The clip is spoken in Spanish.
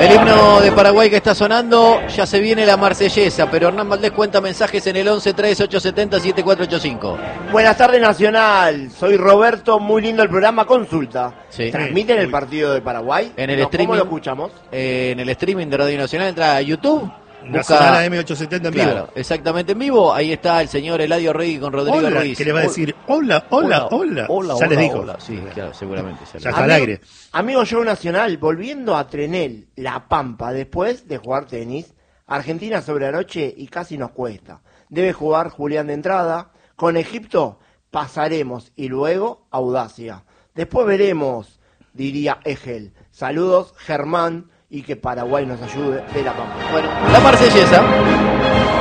El himno de Paraguay que está sonando, ya se viene la marsellesa, pero Hernán Valdés cuenta mensajes en el 11-3870-7485. Buenas tardes, Nacional. Soy Roberto, muy lindo el programa. Consulta. Sí. ¿Transmiten el partido de Paraguay? En el streaming, ¿Cómo lo escuchamos? En el streaming de Radio Nacional, entra a YouTube. Nacional AM870 en vivo. Claro, exactamente en vivo. Ahí está el señor Eladio Regui con Rodrigo Hola, Ruiz. que le va a decir hola. Ya les dijo. Hola. Sí, claro, seguramente. Ya está al aire. Amigo Show Nacional, volviendo a Trenel, La Pampa, después de jugar tenis, Argentina sobre anoche y casi nos cuesta. Debe jugar Julián de entrada. Con Egipto pasaremos y luego Audacia. Después veremos, diría Egel. Saludos, Germán, y que Paraguay nos ayude de La Pampa. Bueno, la marsellesa.